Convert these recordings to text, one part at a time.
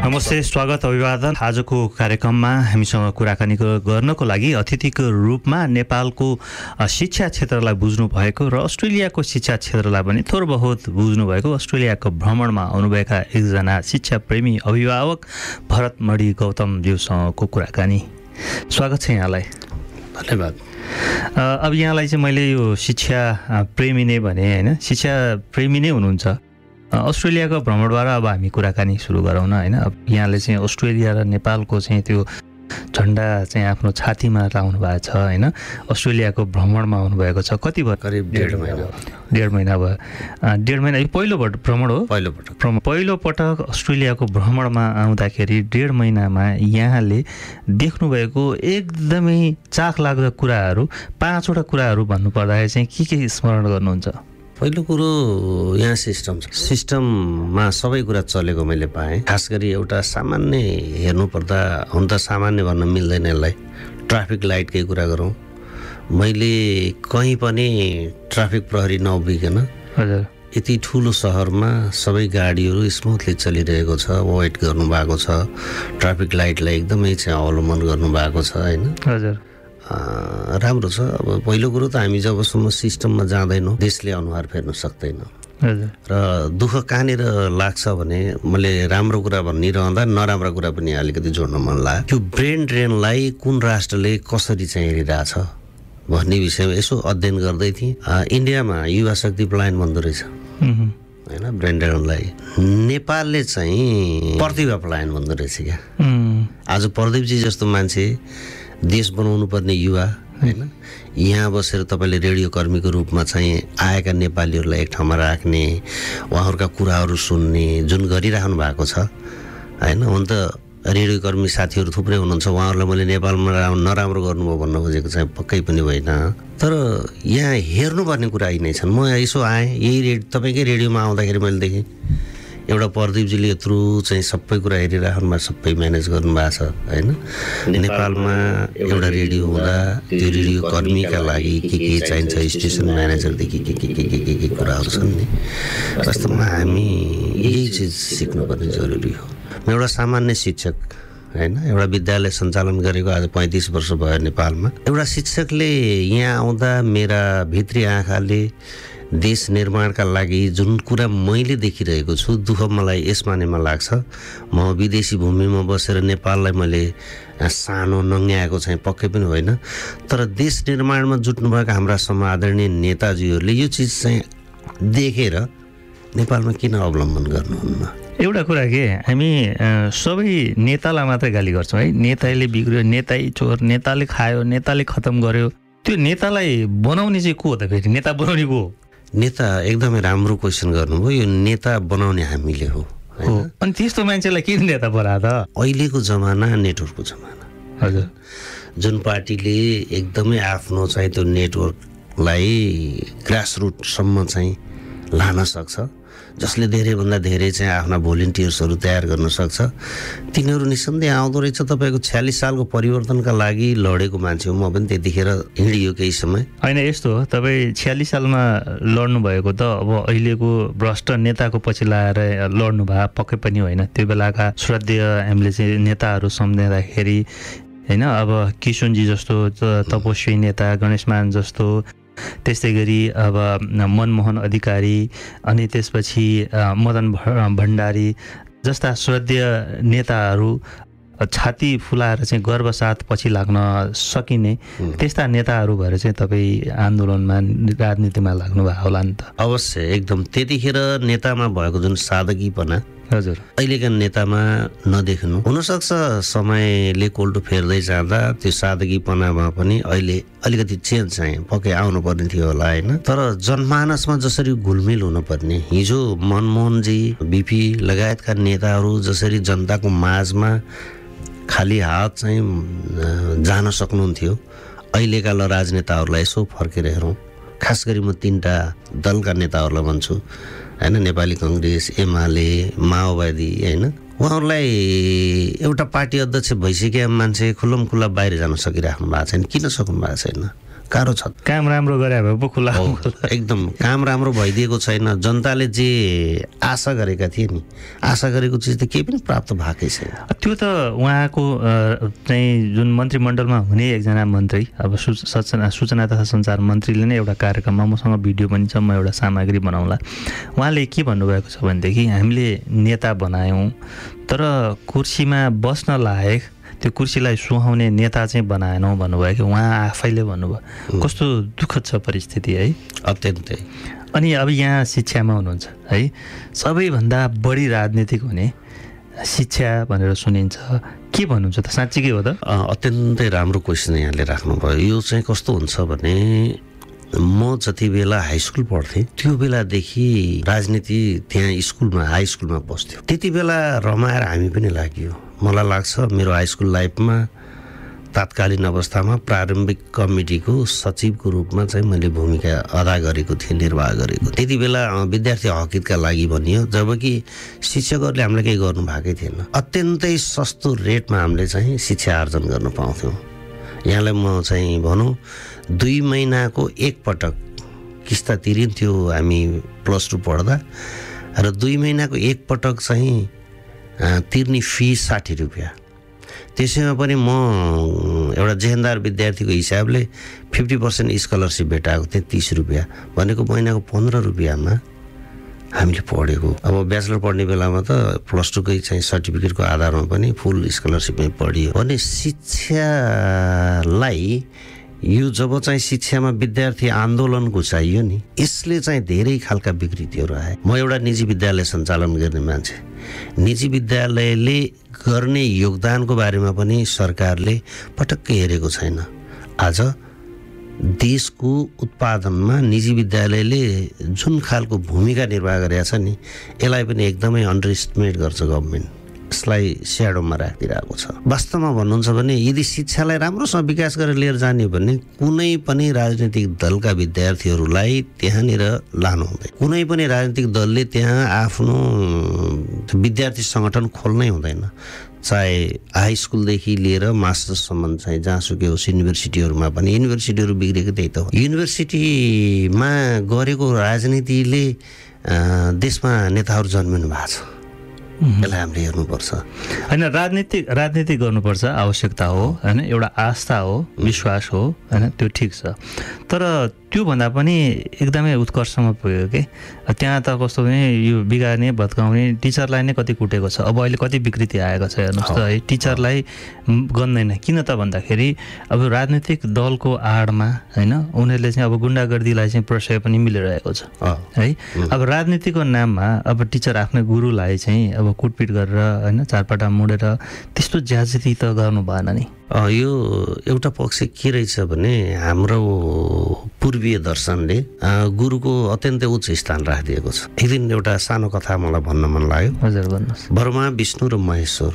नमस्ते, स्वागत, अभिवादन। आजको कार्यक्रममा हामीसँग कुराकानी गर्नको लागि अतिथिको रूपमा नेपालको शिक्षा क्षेत्रलाई बुझ्नु भएको र अस्ट्रेलियाको शिक्षा क्षेत्रलाई पनि थोर बहुत बुझ्नु भएको अस्ट्रेलियाको भ्रमणमा आउनुभएका एकजना शिक्षा प्रेमी अभिभावक भरत मणि गौतमज्यूसँगको कुराकानी। स्वागत छ यहाँलाई। धन्यवाद। अब यहाँलाई चाहिँ मैले यो शिक्षा प्रेमी नै भने होइन, शिक्षा प्रेमी नै हुनुहुन्छ। अस्ट्रेलियाको भ्रमणबाट अब हामी कुराकानी सुरु गरौँ न होइन। अब यहाँले चाहिँ अस्ट्रेलिया र नेपालको चाहिँ त्यो झन्डा चाहिँ आफ्नो छातीमा लाउनु भएको छ होइन। अस्ट्रेलियाको भ्रमणमा आउनुभएको छ। कति भयो? करिब 1.5 महिना। 1.5 महिना भयो। 1.5 महिना यो पहिलोपटक भ्रमण हो? पहिलोपटक अस्ट्रेलियाको भ्रमणमा आउँदाखेरि 1.5 महिनामा यहाँले देख्नुभएको एकदमै चाखलाग्दो कुराहरू 5वटा कुराहरू भन्नुपर्दाखेरि चाहिँ के स्मरण गर्नुहुन्छ? पहिलो कुरो यहाँ सिस्टम छ। सिस्टममा सबै कुरा चलेको मैले पाएँ। खास गरी एउटा सामान्य हेर्नुपर्दा, हुन त सामान्य भन्न मिल्दैन यसलाई, ट्राफिक लाइटकै कुरा गरौँ। मैले कहीँ पनि ट्राफिक प्रहरी नउभिकन हजुर यति ठुलो सहरमा सबै गाडीहरू स्मुथली चलिरहेको छ, वेट गर्नुभएको छ, ट्राफिक लाइटलाई एकदमै चाहिँ अवलम्बन गर्नुभएको छ होइन। हजुर राम्रो छ। अब पहिलो कुरो त हामी जबसम्म सिस्टममा जाँदैनौँ देशले अनुहार फेर्न सक्दैन। र दुःख कहाँनिर लाग्छ भने मैले राम्रो कुरा भनिरहँदा नराम्रो कुरा पनि अलिकति जोड्न मन लाग्यो। त्यो ब्रेन ड्रेनलाई कुन राष्ट्रले कसरी चाहिँ हेरिरहेछ भन्ने विषयमा यसो अध्ययन गर्दै थिएँ। इन्डियामा युवा शक्ति पलायन भन्दो रहेछ होइन ब्रेन ड्रेनलाई। नेपालले चाहिँ प्रतिभा पलायन भन्दो रहेछ क्या। आज प्रदीपजी जस्तो मान्छे, देश बनाउनु पर्ने युवा होइन, यहाँ बसेर तपाईँले रेडियो कर्मीको रूपमा चाहिँ आएका नेपालीहरूलाई एक ठाउँमा राख्ने, उहाँहरूका कुराहरू सुन्ने जुन गरिराख्नु भएको छ होइन। हुन त रेडियो कर्मी साथीहरू थुप्रै हुनुहुन्छ, उहाँहरूलाई मैले नेपालमा नराम्रो गर्नुभयो भन्न खोजेको चाहिँ पक्कै पनि होइन। तर यहाँ हेर्नुपर्ने कुरा यही नै छन्। म यसो आएँ, यही तपाईँकै रेडियोमा आउँदाखेरि मैले देखेँ एउटा प्रदीपजीले यत्रो चाहिँ सबै कुरा हेरिराख्नुमा सबै म्यानेज गर्नुभएको छ होइन। नेपालमा एउटा रेडियो हुँदा त्यो रेडियो कर्मीका लागि के चाहिन्छ, स्टेसन म्यानेजरदेखि के कुराहरू छन् नि। वास्तवमा हामी यही चिज सिक्नुपर्ने जरुरी हो। म एउटा सामान्य शिक्षक होइन, एउटा विद्यालय सञ्चालन गरेको आज 35 वर्ष भयो नेपालमा। एउटा शिक्षकले यहाँ आउँदा मेरा भित्री आँखाले देश निर्माणका लागि जुन कुरा मैले देखिरहेको छु, दुःख मलाई यस मानेमा लाग्छ। म विदेशी भूमिमा बसेर नेपाललाई मैले सानो नङ्ग्याएको चाहिँ पक्कै पनि होइन। तर देश निर्माणमा जुट्नुभएका हाम्रा समादरणीय नेताजीहरूले यो चिज चाहिँ देखेर नेपालमा किन अवलम्बन गर्नुहुन्न? एउटा कुरा के, हामी सबै नेतालाई मात्रै गाली गर्छौँ है। नेताले बिग्रियो, नेतै चोर, नेताले खायो, नेताले खतम गर्यो। त्यो नेतालाई बनाउने चाहिँ को हो त? फेरि नेता बनाउने को हो? नेता एकदमै राम्रो क्वेसन गर्नुभयो। यो नेता बनाउने हामीले हो। अनि त्यस्तो मान्छेलाई किन नेता बनायो त? अहिलेको जमाना नेटवर्कको जमाना। हजुर, जुन पार्टीले एकदमै आफ्नो चाहिँ त्यो नेटवर्कलाई ग्रासरुटसम्म चाहिँ लान सक्छ, जसले धेरैभन्दा धेरै चाहिँ आफ्ना भोलिन्टियर्सहरू तयार गर्न सक्छ, तिनीहरू निसन्देह आउँदो रहेछ। तपाईँको 46 सालको परिवर्तनका लागि लडेको मान्छे हो। म पनि त्यतिखेर हिँडियो केही समय होइन। यस्तो हो, तपाईँ 46 सालमा लड्नु भएको त अब अहिलेको भ्रष्ट नेताको पछि लाएर लड्नु भयो पक्कै पनि होइन। त्यो बेलाका श्रद्धेय हामीले चाहिँ नेताहरू सम्झिँदाखेरि होइन, अब किशोरजी जस्तो तपस्वी नेता, गणेशमान जस्तो, त्यस्तै गरी अब मनमोहन अधिकारी, अनि त्यसपछि मदन भण्डारी जस्ता श्रद्धेय नेताहरू छाती फुलाएर चाहिँ गर्वसाथ पछि लाग्न सकिने त्यस्ता नेताहरू भएर चाहिँ तपाईँ आन्दोलनमा, राजनीतिमा लाग्नु भएको होला नि त? अवश्य, एकदम। त्यतिखेर नेतामा भएको जुन सादगीपना हजुर अहिलेका नेतामा नदेख्नु। हुनसक्छ समयले कोल्टो फेर्दै जाँदा त्यो सादगीपनामा पनि अहिले अलिकति चेन्ज चाहिँ पक्कै आउनुपर्ने थियो होला होइन। तर जनमानसमा जसरी घुलमिल हुनुपर्ने, हिजो मनमोहनजी, बिपी लगायतका नेताहरू जसरी जनताको माझमा खाली हात चाहिँ जान सक्नुहुन्थ्यो, अहिलेका राजनेताहरूलाई यसो फर्केर हेरौँ। खास गरी म 3टा दलका नेताहरूलाई भन्छु होइन, नेपाली कङ्ग्रेस, एमाले, माओवादी होइन। उहाँहरूलाई एउटा पार्टी अध्यक्ष भइसकेका मान्छे खुल्लम खुल्ला बाहिर जान सकिराख्नु भएको छैन। किन सक्नु भएको छैन? गाह्रो छ। काम राम्रो गरे भए पो खुला एकदम काम राम्रो भइदिएको छैन। जनताले जे आशा गरेका थिए नि, आशा गरेको चिज त केही पनि प्राप्त भएकै छैन। त्यो त उहाँको चाहिँ जुन मन्त्रीमण्डलमा हुने एकजना मन्त्री, अब सूचना तथा सञ्चार मन्त्रीले नै एउटा कार्यक्रममा, मसँग भिडियो पनि छ, म एउटा सामग्री बनाउँला, उहाँले के भन्नुभएको छ भनेदेखि हामीले नेता बनायौँ तर कुर्सीमा बस्न लायक, त्यो कुर्सीलाई सुहाउने नेता चाहिँ बनाएनौँ भन्नुभयो कि उहाँ आफैले भन्नुभयो। कस्तो दुःखद छ परिस्थिति है, अत्यन्तै। अनि अब यहाँ शिक्षामा हुनुहुन्छ है, सबैभन्दा बढी राजनीतिक हुने शिक्षा भनेर सुनिन्छ, के भन्नुहुन्छ त, साँच्चीकै हो त? अत्यन्तै राम्रो क्वेसन यहाँले राख्नुभयो। यो चाहिँ कस्तो हुन्छ भने म जति बेला हाई स्कुल पढ्थेँ त्यो बेलादेखि राजनीति त्यहाँ स्कुलमा, हाई स्कुलमा बस्थ्यो। त्यति बेला रमाएर हामी पनि लाग्यो। मलाई लाग्छ मेरो हाई स्कुल लाइफमा तात्कालीन अवस्थामा प्रारम्भिक कमिटीको सचिवको रूपमा चाहिँ मैले भूमिका अदा गरेको थिएँ, निर्वाह गरेको। त्यति बेला विद्यार्थी हकहितका लागि भनियो, जबकि शिक्षकहरूले हामीलाई केही गर्नु भएकै थिएन। अत्यन्तै सस्तो रेटमा हामीले चाहिँ शिक्षा आर्जन गर्न पाउँथ्यौँ। यहाँलाई म चाहिँ भनौँ 2 महिनाको एकपटक किस्ता तिरिन्थ्यो हामी +2 पढ्दा, र 2 महिनाको एकपटक चाहिँ तिर्ने फी 60 रुपियाँ। त्यसैमा पनि म एउटा जेहेन्दार विद्यार्थीको हिसाबले 50% स्कलरसिप भेटाएको थिएँ, 30 रुपियाँ भनेको महिनाको 15 रुपियाँमा हामीले पढेको। अब ब्याचलर पढ्ने बेलामा त +2 कै चाहिँ सर्टिफिकेटको आधारमा पनि फुल स्कलरसिपमै पढियो भने शिक्षालाई यो जब चाहिँ शिक्षामा विद्यार्थी आन्दोलनको चाहियो नि, यसले चाहिँ धेरै खालका विकृतिहरू आए। म एउटा निजी विद्यालय सञ्चालन गर्ने मान्छे, निजी विद्यालयले गर्ने योगदानको बारेमा पनि सरकारले पटक्कै हेरेको छैन। आज देशको उत्पादनमा निजी विद्यालयले जुन खालको भूमिका निर्वाह गरेका छ नि, यसलाई पनि एकदमै अन्डर एस्टिमेट गर्छ गभर्मेन्ट, यसलाई स्याडोमा राखिदिरहेको छ। वास्तवमा भन्नुहुन्छ भने यदि शिक्षालाई राम्रोसँग विकास गरेर लिएर जाने हो भने कुनै पनि राजनीतिक दलका विद्यार्थीहरूलाई त्यहाँनिर लानु हुँदैन। कुनै पनि राजनीतिक दलले त्यहाँ आफ्नो विद्यार्थी सङ्गठन खोल्नै हुँदैन। चाहे हाई स्कुलदेखि लिएर मास्टर्ससम्म चाहिँ जहाँसुकै होस्, युनिभर्सिटीहरूमा पनि, युनिभर्सिटीहरू बिग्रेको त्यही त हो। युनिभर्सिटीमा गरेको राजनीतिले देशमा नेताहरू जन्मिनु भएको छ, यसलाई हामीले हेर्नुपर्छ। होइन, राजनीति गर्नुपर्छ, आवश्यकता हो होइन, एउटा आस्था हो, विश्वास हो होइन, त्यो ठिक छ। तर त्योभन्दा पनि एकदमै उत्कर्षमा पुग्यो कि त्यहाँ त कस्तो भने यो बिगार्ने भत्काउने टिचरलाई नै कति कुटेको छ। अब अहिले कति विकृति आएको छ हेर्नुहोस् त है, टिचरलाई गन्दैन। किन त भन्दाखेरि अब राजनीतिक दलको आडमा होइन, उनीहरूले चाहिँ अब गुन्डागर्दीलाई चाहिँ प्रशय पनि मिलिरहेको छ है। अब राजनीतिको नाममा अब टिचर आफ्नो गुरुलाई चाहिँ अब कुटपिट गरेर होइन, चारपाटा मुडेर त्यस्तो ज्याजती त गर्नु भएन नि। यो एउटा पक्ष के रहेछ भने हाम्रो पूर्वीय दर्शनले गुरुको अत्यन्तै उच्च स्थान राखिदिएको छ। एक दिन एउटा सानो कथा मलाई भन्न मन लाग्यो। हजुर, भन्नुहोस्। ब्रह्मा, विष्णु र महेश्वर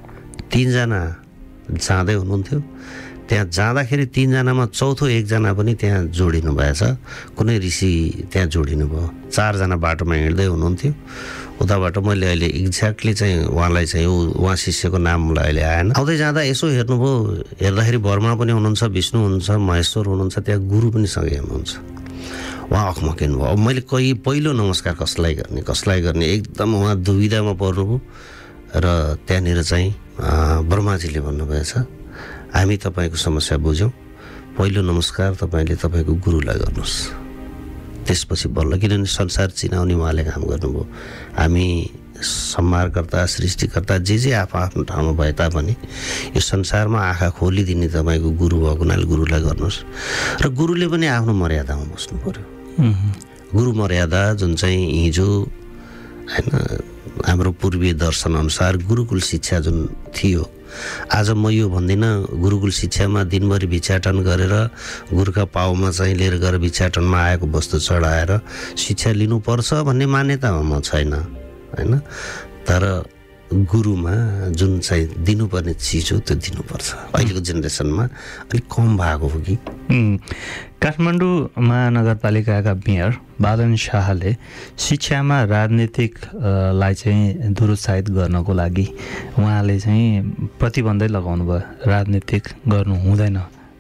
3 जना जाँदै हुनुहुन्थ्यो। त्यहाँ जाँदाखेरि 3 जनामा चौथो एकजना पनि त्यहाँ जोडिनु भएछ, कुनै ऋषि त्यहाँ जोडिनु भयो। 4 जना बाटोमा हिँड्दै हुनुहुन्थ्यो। उताबाट मैले अहिले एक्ज्याक्टली चाहिँ उहाँलाई चाहिँ उहाँ शिष्यको नाम मलाई अहिले आएन। आउँदै जाँदा यसो हेर्नुभयो, हेर्दाखेरि ब्रह्मा पनि हुनुहुन्छ, विष्णु हुनुहुन्छ, महेश्वर हुनुहुन्छ, त्यहाँ गुरु पनि सँगै हुनुहुन्छ। उहाँ अखमकिनु भयो। अब मैले पहिलो नमस्कार कसलाई गर्ने एकदम उहाँ दुविधामा पर्नुभयो। र त्यहाँनिर चाहिँ ब्रह्माजीले भन्नुभएछ, हामी तपाईँको समस्या बुझ्यौँ, पहिलो नमस्कार तपाईँले तपाईँको गुरुलाई गर्नुहोस्, त्यसपछि बल्ल, किनभने संसार चिनाउने उहाँले काम गर्नुभयो। हामी संहारकर्ता, सृष्टिकर्ता जे आफ्नो ठाउँमा भए तापनि यो संसारमा आँखा खोलिदिने तपाईँको गुरु भएको हुनाले गुरुलाई गर्नुहोस्। र गुरुले पनि आफ्नो मर्यादामा बस्नु पर्यो। गुरु मर्यादा जुन चाहिँ हिजो होइन हाम्रो पूर्वीय दर्शनअनुसार गुरुकुल शिक्षा जुन थियो, आज म यो भन्दिनँ गुरुकुल शिक्षामा दिनभरि भिक्षाटन गरेर गुरुका पाउमा चाहिँ लिएर गएर भिक्षाटनमा आएको वस्तु चढाएर शिक्षा लिनुपर्छ भन्ने मान्यतामा म छैन होइन। तर गुरुमा जुन चाहिँ दिनुपर्ने चिज हो त्यो दिनुपर्छ। अहिलेको जेनेरेसनमा अलिक कम भएको हो कि। काठमाडौँ महानगरपालिकाका मेयर बालन शाहले शिक्षामा राजनीतिकलाई चाहिँ दुरुत्साहित गर्नको लागि उहाँले चाहिँ प्रतिबन्धै लगाउनु भयो, राजनीतिक गर्नु हुँदैन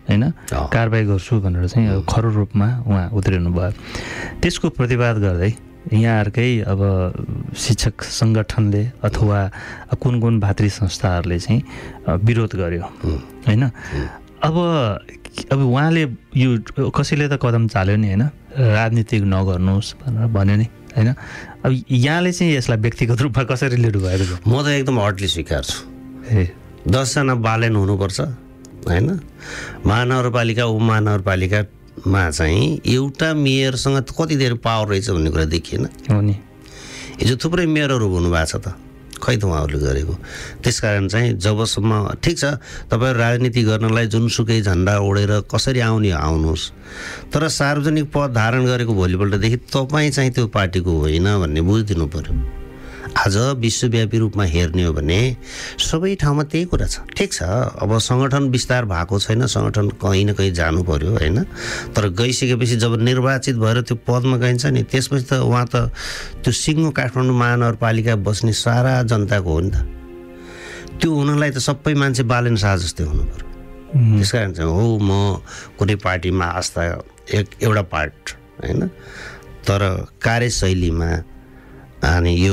होइन, कारबाही गर्छु भनेर चाहिँ अब खरो रूपमा उहाँ उत्रिनु भयो। त्यसको प्रतिवाद गर्दै यहाँहरूकै अब शिक्षक सङ्गठनले अथवा कुन कुन भातृ संस्थाहरूले चाहिँ विरोध गर्यो होइन। अब उहाँले यो कसैले त कदम चाल्यो नि होइन, राजनीतिक नगर्नुहोस् भनेर भन्यो नि होइन। अब यहाँले चाहिँ यसलाई व्यक्तिगत रूपमा कसरी लिनु भएको छ? म त एकदम हटली स्वीकार्छु। 10 जना बालेन हुनुपर्छ होइन। महानगरपालिका उपमहानगरपालिकामा चाहिँ एउटा मेयरसँग कति धेरै पावर रहेछ भन्ने कुरा देखिएन हो नि। हिजो थुप्रै मेयरहरू हुनुभएको छ त, खै त उहाँहरूले गरेको। त्यस कारण चाहिँ जबसम्म ठिक छ तपाईँहरू राजनीति गर्नलाई जुनसुकै झन्डा ओढेर कसरी आउने आउनुहोस्, तर सार्वजनिक पद धारण गरेको भोलिपल्टदेखि तपाईँ चाहिँ त्यो पार्टीको होइन भन्ने बुझिदिनु पर्यो। आज विश्वव्यापी रूपमा हेर्ने हो भने सबै ठाउँमा त्यही कुरा छ। ठिक छ अब सङ्गठन विस्तार भएको छैन, सङ्गठन कहीँ न कहीँ जानु पर्यो होइन, तर गइसकेपछि जब निर्वाचित भएर त्यो पदमा गइन्छ नि त्यसपछि त उहाँ त त्यो सिङ्गो काठमाडौँ महानगरपालिका बस्ने सारा जनताको हो नि त। त्यो हुनलाई त सबै मान्छे बालेन शाह जस्तै हुनु पर्यो। त्यस कारण चाहिँ हो म कुनै पार्टीमा आस्था एउटा पार्ट होइन, तर कार्यशैलीमा अनि यो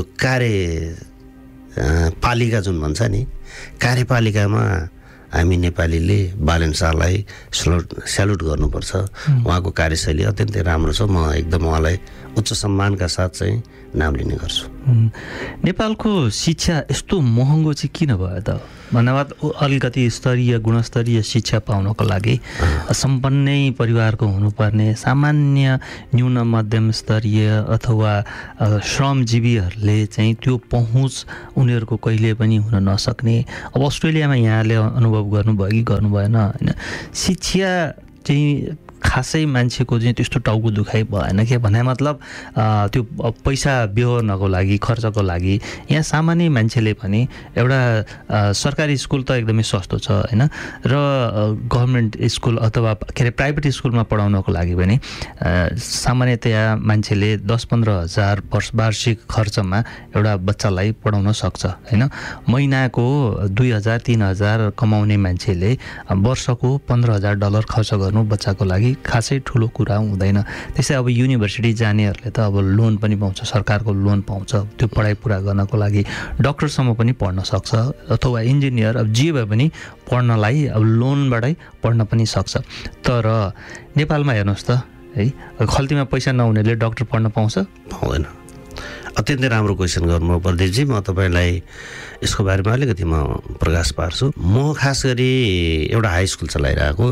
कार्यपालिका जुन भन्छ नि कार्यपालिकामा हामी नेपालीले बालेन शाहलाई स्यालुट गर्नुपर्छ। उहाँको कार्यशैली अत्यन्तै राम्रो छ। म एकदम उहाँलाई उच्च सम्मानका साथ चाहिँ नाम लिने गर्छु। नेपालको शिक्षा यस्तो महँगो चाहिँ किन भयो त? भन्नाबाद अलिकति स्तरीय गुणस्तरीय शिक्षा पाउनको लागि सम्पन्नै परिवारको हुनुपर्ने, सामान्य न्यून मध्यम स्तरीय अथवा श्रमजीवीहरूले चाहिँ त्यो पहुँच उनीहरूको कहिले पनि हुन नसक्ने। अब अस्ट्रेलियामा यहाँले अनुभव गर्नुभयो कि गर्नु भएन होइन, शिक्षा चाहिँ खासै मान्छेको चाहिँ त्यस्तो टाउको दुखाइ भएन के भने मतलब त्यो पैसा बेहोर्नको लागि खर्चको लागि यहाँ सामान्य मान्छेले पनि एउटा सरकारी स्कुल त एकदमै सस्तो छ होइन, र गभर्मेन्ट स्कुल अथवा के अरे प्राइभेट स्कुलमा पढाउनको लागि पनि सामान्यतया मान्छेले 10-15 हजार वार्षिक खर्चमा एउटा बच्चालाई पढाउन सक्छ होइन। महिनाको 2,000-3,000 कमाउने मान्छेले वर्षको $15,000 खर्च गर्नु बच्चाको लागि खासै ठुलो कुरा हुँदैन। त्यसै अब युनिभर्सिटी जानेहरूले त अब लोन पनि पाउँछ, सरकारको लोन पाउँछ त्यो पढाइ पुरा गर्नको लागि, डक्टरसम्म पनि पढ्न सक्छ अथवा इन्जिनियर अब जे भए पनि पढ्नलाई अब लोनबाटै पढ्न पनि सक्छ। तर नेपालमा हेर्नुहोस् त है, खल्तीमा पैसा नहुनेले डक्टर पढ्न पाउँछ? पाउँदैन। अत्यन्तै राम्रो क्वेसन गर्नुभयो प्रदीपजी। म तपाईँलाई यसको बारेमा अलिकति म प्रकाश पार्छु। म खास गरी एउटा हाई स्कुल चलाइरहेको,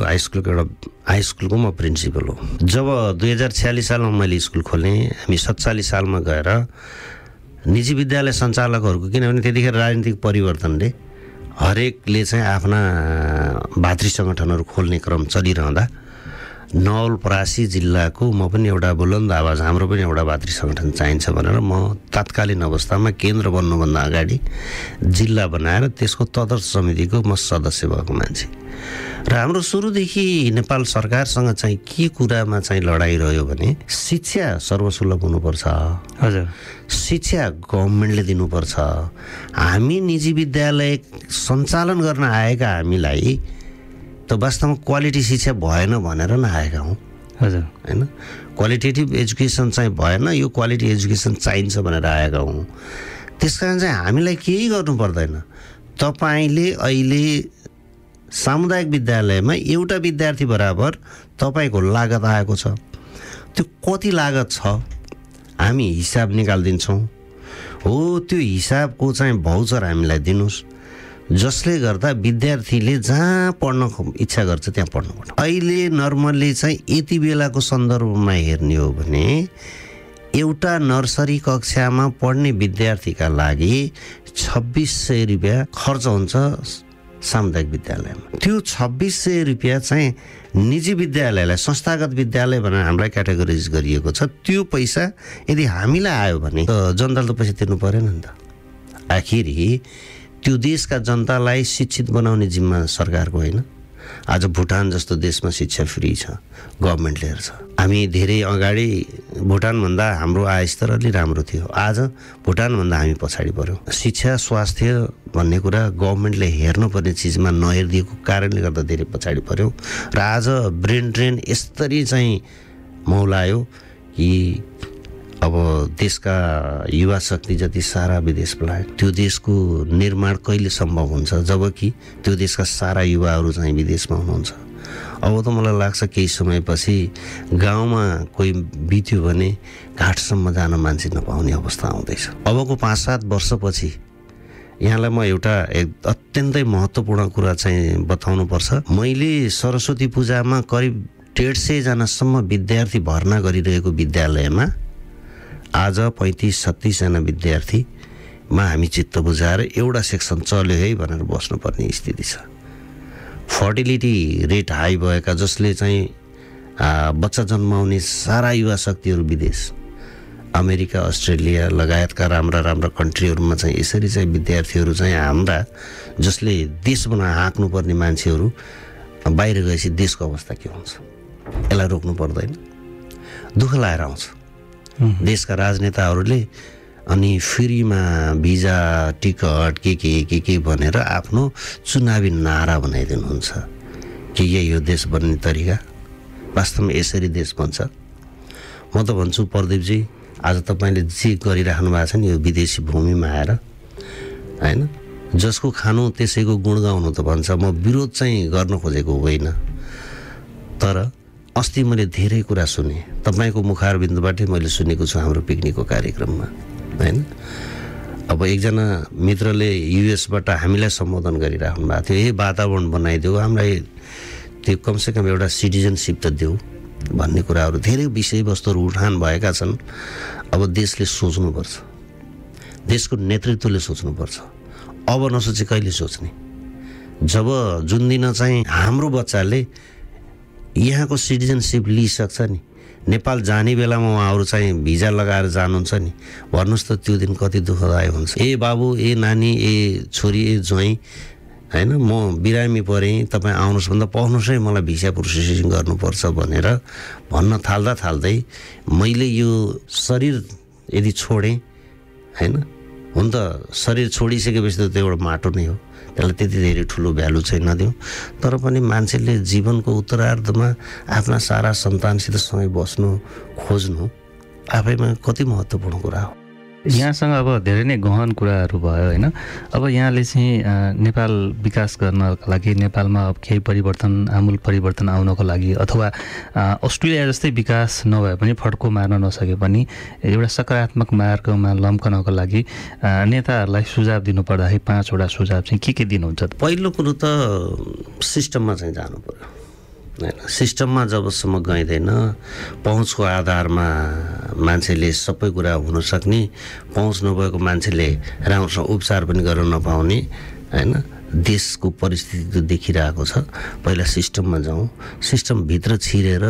हाई स्कुलको म प्रिन्सिपल हो। जब 2046 सालमा मैले स्कुल खोलेँ, हामी 47 सालमा गएर निजी विद्यालय सञ्चालकहरूको, किनभने त्यतिखेर राजनीतिक परिवर्तनले हरेकले चाहिँ आफ्ना भातृ सङ्गठनहरू खोल्ने क्रम चलिरहँदा नवलपरासी जिल्लाको म पनि एउटा बुलन्द आवाज, हाम्रो पनि एउटा भातृ सङ्गठन चाहिन्छ भनेर म तत्कालीन अवस्थामा केन्द्र बन्नुभन्दा अगाडि जिल्ला बनाएर त्यसको तदर्थ समितिको म सदस्य भएको मान्छे। र हाम्रो सुरुदेखि नेपाल सरकारसँग चाहिँ के कुरामा चाहिँ लडाइँ रह्यो भने शिक्षा सर्वसुलभ हुनुपर्छ। हजुर, शिक्षा गभर्मेन्टले दिनुपर्छ। हामी निजी विद्यालय सञ्चालन गर्न आएका हामीलाई त वास्तवमा क्वालिटी शिक्षा भएन भनेर नआएका हौँ। हजुर होइन, क्वालिटेटिभ एजुकेसन चाहिँ भएन, यो क्वालिटी एजुकेसन चाहिन्छ भनेर आएका हौँ। त्यस कारण चाहिँ हामीलाई केही गर्नु पर्दैन। तपाईँले अहिले सामुदायिक विद्यालयमा एउटा विद्यार्थी बराबर तपाईँको लागत आएको छ। त्यो कति लागत छ हामी हिसाब निकालिदिन्छौँ। हो, त्यो हिसाबको चाहिँ भाउचर हामीलाई दिनुहोस्, जसले गर्दा विद्यार्थीले जहाँ पढ्न इच्छा गर्छ त्यहाँ पढ्नुपर्छ। अहिले नर्मल्ली चाहिँ यति बेलाको सन्दर्भमा हेर्ने हो भने एउटा नर्सरी कक्षामा पढ्ने विद्यार्थीका लागि 2600 रुपियाँ खर्च हुन्छ सामुदायिक विद्यालयमा। त्यो 2600 रुपियाँ चाहिँ निजी विद्यालयलाई, संस्थागत विद्यालय भनेर हामीलाई क्याटेगोराइज गरिएको छ। त्यो पैसा यदि हामीलाई आयो भने त जनताले त पैसा तिर्नु परेन नि त। आखिरी त्यो देशका जनतालाई शिक्षित बनाउने जिम्मा सरकारको होइन। आज भुटान जस्तो देशमा शिक्षा फ्री छ, गभर्मेन्टले हेर्छ। हामी धेरै अगाडि भुटानभन्दा हाम्रो आयस्तर अलि राम्रो थियो, आज भुटानभन्दा हामी पछाडि पऱ्यौँ। शिक्षा, स्वास्थ्य भन्ने कुरा गभर्मेन्टले हेर्नुपर्ने चिजमा नहेरिदिएको कारणले गर्दा धेरै पछाडि पर्यो र आज ब्रेन ड्रेन यसरी चाहिँ मौलायो कि अब देशका युवा शक्ति जति सारा विदेश पलायो। त्यो देशको निर्माण कहिले सम्भव हुन्छ जबकि त्यो देशका सारा युवाहरू चाहिँ विदेशमा हुनुहुन्छ। अब त मलाई लाग्छ केही समयपछि गाउँमा कोही बित्यो भने घाटसम्म जान मान्छे नपाउने अवस्था आउँदैछ। अबको 5-7 वर्षपछि यहाँलाई म एउटा अत्यन्तै महत्त्वपूर्ण कुरा चाहिँ बताउनुपर्छ। मैले सरस्वती पूजामा करिब 150 जनासम्म विद्यार्थी भर्ना गरिरहेको विद्यालयमा आज 35-36 जना विद्यार्थीमा हामी चित्त बुझाएर एउटा सेक्सन चल्यो है भनेर बस्नुपर्ने स्थिति छ। फर्टिलिटी रेट हाई भएका जसले चाहिँ बच्चा जन्माउने सारा युवा शक्तिहरू विदेश अमेरिका अस्ट्रेलिया लगायतका राम्रा राम्रा कन्ट्रीहरूमा चाहिँ यसरी चाहिँ विद्यार्थीहरू चाहिँ हाम्रा जसले देश बनाएर हाँक्नुपर्ने मान्छेहरू बाहिर गएपछि देशको अवस्था के हुन्छ यसलाई रोक्नु पर्दैन। दुःख लागेर आउँछ देशका राजनेताहरूले अनि फ्रीमा भिजा टिकट के भनेर आफ्नो चुनावी नारा बनाइदिनुहुन्छ कि यही हो देश बन्ने तरिका। वास्तवमा यसरी देश बन्छ। म त भन्छु प्रदीपजी आज तपाईँले जे गरिराख्नु भएको छ नि यो विदेशी भूमिमा आएर होइन जसको खानु त्यसैको गुण गाउनु त भन्छ। म विरोध चाहिँ गर्न खोजेको होइन तर अस्ति मैले धेरै कुरा सुने तपाईँको मुखारबिन्दुबाटै मैले सुनेको छु हाम्रो पिकनिकको कार्यक्रममा होइन। अब एकजना मित्रले युएसबाट हामीलाई सम्बोधन गरिराख्नु भएको थियो यही वातावरण बनाइदेऊ हामीलाई त्यो कमसेकम एउटा सिटिजनसिप त देऊ भन्ने कुराहरू धेरै विषयवस्तुहरू उठान भएका छन्। अब देशले सोच्नुपर्छ देशको नेतृत्वले सोच्नुपर्छ। अब नसोचे कहिले सोच्ने जब जुन दिन चाहिँ हाम्रो बच्चाले यहाँको सिटिजनसिप लिइसक्छ नि नेपाल जाने बेलामा उहाँहरू चाहिँ भिजा लगाएर जानुहुन्छ नि भन्नुहोस् त त्यो दिन कति दुःखदायक हुन्छ। ए बाबु ए नानी ए छोरी ए ज्वाइँ होइन म बिरामी परेँ तपाईँ आउनुहोस् भन्दा पाउनुहोस् है मलाई भिसा प्रोसेसिङ गर्नुपर्छ भनेर भन्न थाल्दै मैले यो शरीर यदि छोडेँ होइन हुन त शरीर छोडिसकेपछि त त्यो एउटा माटो नै हो त्यसलाई त्यति धेरै ठुलो भ्यालु चाहिँ नदिउँ तर पनि मान्छेले जीवनको उत्तरार्धमा आफ्ना सारा सन्तानसित सँगै बस्नु खोज्नु आफैमा कति महत्त्वपूर्ण कुरा हो। यहाँसँग अब धेरै नै गहन कुराहरू भयो होइन। अब यहाँले चाहिँ नेपाल विकास गर्नका लागि नेपालमा अब केही परिवर्तन आमूल परिवर्तन आउनको लागि अथवा अस्ट्रेलिया जस्तै विकास नभए पनि फड्को मार्न नसके पनि एउटा सकारात्मक मार्गमा लम्कनको लागि नेताहरूलाई सुझाव दिनु पर्दाखेरि 5 वटा सुझाव चाहिँ के दिनुहुन्छ? पहिलो कुरो त सिस्टममा चाहिँ जानु पर्यो होइन। सिस्टममा जबसम्म गइँदैन पहुँचको आधारमा मान्छेले सबै कुरा हुन सक्ने पहुँच नभएको मान्छेले राम्रोसँग उपचार पनि गर्न नपाउने होइन देशको परिस्थिति त देखिरहेको छ। पहिला सिस्टममा जाउँ सिस्टमभित्र छिरेर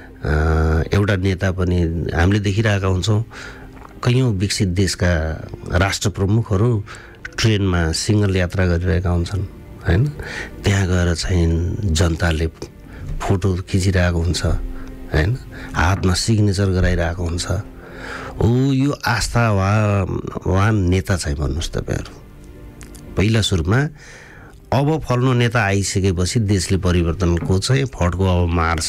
एउटा नेता पनि हामीले देखिरहेका हुन्छौँ कैयौँ विकसित देशका राष्ट्र प्रमुखहरू ट्रेनमा सिङ्गल यात्रा गरिरहेका हुन्छन् होइन। त्यहाँ गएर चाहिँ जनताले फोटो खिचिरहेको हुन्छ होइन हातमा सिग्नेचर गराइरहेको हुन्छ। यो आस्थावान नेता चाहिँ भन्नुहोस् तपाईँहरू पहिला सुरुमा अब फल्नु नेता आइसकेपछि देशले परिवर्तनको चाहिँ फड्को अब मार्छ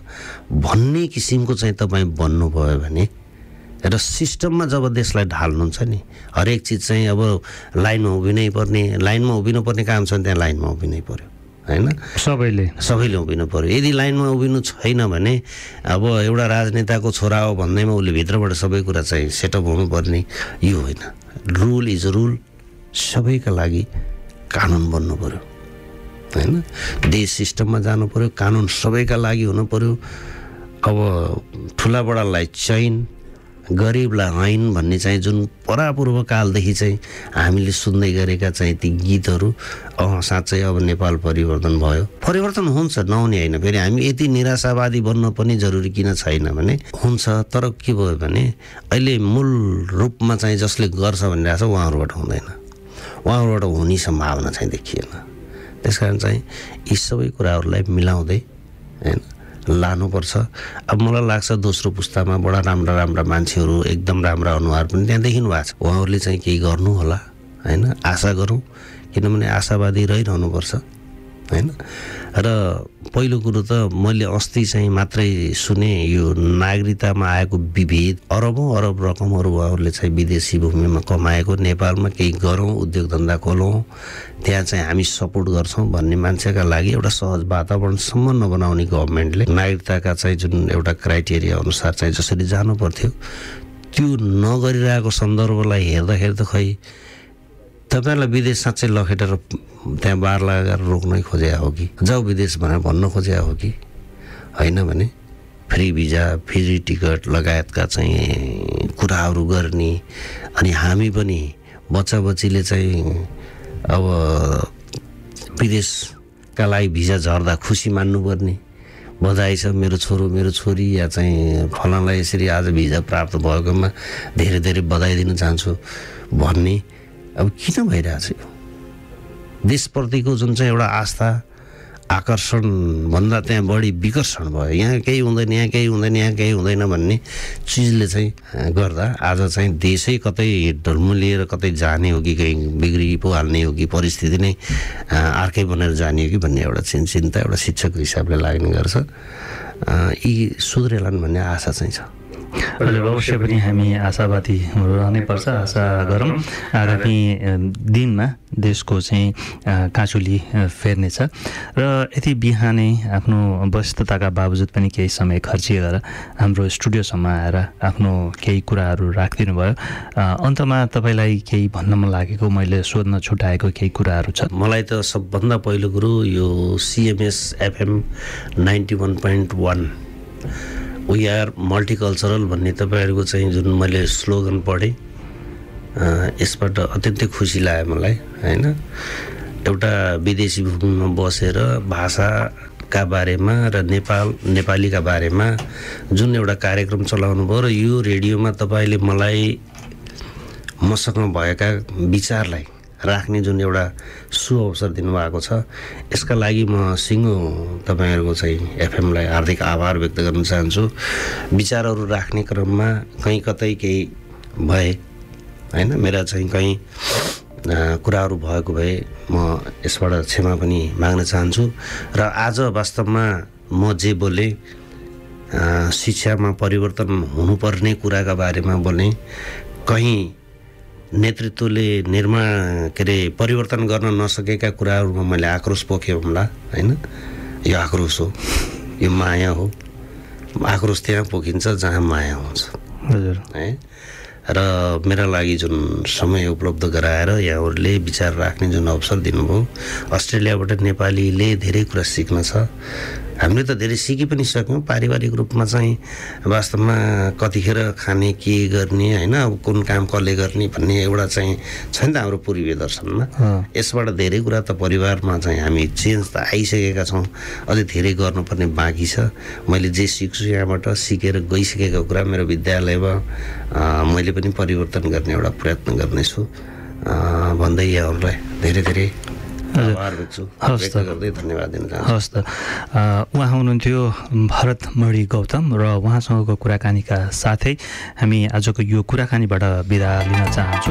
भन्ने किसिमको चाहिँ तपाईँ बन्नुभयो भने र सिस्टममा जब देशलाई ढाल्नुहुन्छ नि हरेक चिज चाहिँ अब लाइनमा उभिनै पर्ने लाइनमा उभिनुपर्ने काम छ त्यहाँ लाइनमा उभिनै पर्यो होइन सबैले उभिनु पर्यो। यदि लाइनमा उभिनु छैन भने अब एउटा राजनेताको छोरा हो भन्दैमा उसले भित्रबाट सबै कुरा चाहिँ सेटअप हुनुपर्ने यो होइन। रुल इज रुल सबैका लागि कानुन बन्नु पर्यो होइन। देश सिस्टममा जानु पर्यो कानुन सबैका लागि हुनु पर्यो। अब ठुला बडालाई चैन गरिबलाई ऐन भन्ने चाहिँ जुन परापूर्व कालदेखि चाहिँ हामीले सुन्दै गरेका चाहिँ ती गीतहरू साँच्चै अब नेपाल परिवर्तन भयो। परिवर्तन हुन्छ नहुने होइन। फेरि हामी यति निराशावादी बन्न पनि जरुरी किन छैन भने हुन्छ तर के भयो भने अहिले मूल रूपमा चाहिँ जसले गर्छ भनिरहेको छ उहाँहरूबाट हुँदैन उहाँहरूबाट हुने सम्भावना चाहिँ देखिएन। त्यसकारण चाहिँ यी सबै कुराहरूलाई मिलाउँदै होइन लानुपर्छ। अब मलाई लाग्छ दोस्रो पुस्तामा बडा राम्रा मान्छेहरू एकदम राम्रा अनुहार पनि त्यहाँ देखिनु भएको छ उहाँहरूले चाहिँ केही गर्नु होला होइन, आशा गरौँ, किनभने आशावादी रहिरहनुपर्छ होइन। र पहिलो कुरो त मैले अस्ति चाहिँ मात्रै सुने यो नागरिकतामा आएको विभेद अरबौँ अरब रकमहरू उहाँहरूले चाहिँ विदेशी भूमिमा कमाएको, नेपालमा केही गरौँ, उद्योग धन्दा खोलौँ, त्यहाँ चाहिँ हामी सपोर्ट गर्छौँ भन्ने मान्छेका लागि एउटा सहज वातावरणसम्म नबनाउने गभर्मेन्टले नागरिकताका चाहिँ जुन एउटा क्राइटेरिया अनुसार चाहिँ जसरी जानु पर्थ्यो त्यो नगरिरहेको सन्दर्भलाई हेर्दाखेरि त खै तपाईँलाई विदेश साँच्चै लखेटेर त्यहाँ बार लगाएर रोक्नै खोजे हो कि, जाऊ विदेश भनेर भन्न खोजे हो कि होइन भने फ्री भिजा, फ्री टिकट लगायतका चाहिँ कुराहरू गर्ने। अनि हामी पनि बच्चा बच्चीले चाहिँ अब विदेशका लागि भिजा झर्दा खुसी मान्नुपर्ने, बधाई छ मेरो छोरो मेरो छोरी या चाहिँ फलानालाई यसरी आज भिजा प्राप्त भएकोमा धेरै धेरै बधाई दिन चाहन्छु भन्ने अब किन भइरहेछ यो? देशप्रतिको जुन चाहिँ एउटा आस्था आकर्षण भन्दा त्यहाँ बढी विकर्षण भयो। यहाँ केही हुँदैन, यहाँ केही हुँदैन, यहाँ केही हुँदैन भन्ने चिजले चाहिँ गर्दा आज चाहिँ देशै कतै ढलमुलिएर कतै जाने हो कि कहीँ बिग्री पो हाल्ने हो कि परिस्थिति नै अर्कै बनेर जाने हो कि भन्ने एउटा चिन्ता एउटा शिक्षकको हिसाबले लाग्ने गर्छ। यी सुध्रेलान् भन्ने आशा चाहिँ छ। हजुर, अवश्य पनि हामी आशावादी रहनै पर्छ। आशा गरौँ आगामी दिनमा देशको चाहिँ काँचुली फेर्नेछ। र यति बिहानै आफ्नो व्यस्तताका बावजुद पनि केही समय खर्चिएर हाम्रो स्टुडियोसम्म आएर आफ्नो केही कुराहरू राखिदिनु भयो। अन्तमा तपाईँलाई केही भन्न मन लागेको, मैले सोध्न छुटाएको केही कुराहरू छ? मलाई त सबभन्दा पहिलो कुरो यो CMS FM 91.1 we are multicultural भन्ने तपाईँहरूको चाहिँ जुन मैले स्लोगन पढेँ, यसबाट अत्यन्तै खुसी लाग्यो मलाई होइन। एउटा विदेशी भूमिमा बसेर भाषाका बारेमा र नेपालीका बारेमा जुन एउटा कार्यक्रम चलाउनु भयो र यो रेडियोमा तपाईँले मलाई मसँग भएका विचारलाई राख्ने जुन एउटा सुअवसर दिनुभएको छ, यसका लागि म सिङ्गो तपाईँहरूको चाहिँ एफएमलाई हार्दिक आभार व्यक्त गर्न चाहन्छु। विचारहरू राख्ने क्रममा कहीँ कतै केही भए होइन, मेरा चाहिँ कहीँ कुराहरू भएको भए म यसबाट क्षमा पनि माग्न चाहन्छु। र आज वास्तवमा म जे बोलेँ शिक्षामा परिवर्तन हुनुपर्ने कुराका बारेमा बोलेँ, कहीँ नेतृत्वले परिवर्तन गर्न नसकेका कुराहरूमा मैले आक्रोश पोखेँ होला होइन। यो आक्रोश हो, यो माया हो। आक्रोश त्यहाँ पोखिन्छ जहाँ माया हुन्छ हजुर है। र मेरा लागि जुन समय उपलब्ध गराएर यहाँहरूले विचार राख्ने जुन अवसर दिनुभयो, अस्ट्रेलियाबाट नेपालीले धेरै कुरा सिक्न छ। हामीले त धेरै सिकि पनि सक्यौँ। पारिवारिक रूपमा चाहिँ वास्तवमा कतिखेर खाने के गर्ने होइन, अब कुन काम कसले गर्ने भन्ने एउटा चाहिँ छैन त हाम्रो पूर्वीय दर्शनमा। यसबाट धेरै कुरा त परिवारमा चाहिँ हामी चेन्ज त आइसकेका छौँ, अझै धेरै गर्नुपर्ने बाँकी छ। मैले जे सिक्छु यहाँबाट सिकेर गइसकेको कुरा मेरो विद्यालयमा मैले पनि परिवर्तन गर्ने एउटा प्रयत्न गर्नेछु भन्दै यहाँहरूलाई धेरै धेरै आभार व्यक्त गर्दै धन्यवाद दिन चाहन्छु। हस् त, उहाँ हुनुहुन्थ्यो भरत मणि गौतम र उहाँसँगको कुराकानीका साथै हामी आजको यो कुराकानीबाट बिदा लिन चाहन्छौँ।